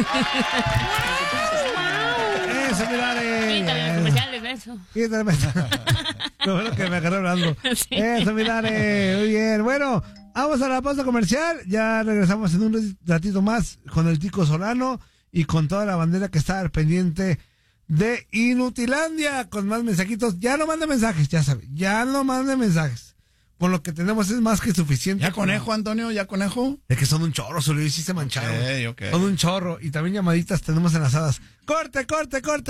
Eso, mirare. Quítale los comerciales, eso. Quítale. Lo bueno que me agarró hablando. Sí. Eso, mirare. Muy bien. Bueno, vamos a la pausa comercial. Ya regresamos en un ratito más con el Tico Solano y con toda la bandera que está al pendiente de Inutilandia. Con más mensajitos. Ya no mande mensajes, ya sabe. Ya no mande mensajes. Con lo que tenemos es más que suficiente. ¿Ya conejo, Antonio? ¿Ya conejo? Es que son un chorro, Solís, sí se mancharon. Ok. Son un chorro. Y también llamaditas tenemos enlazadas. ¡Corte, corte, corte!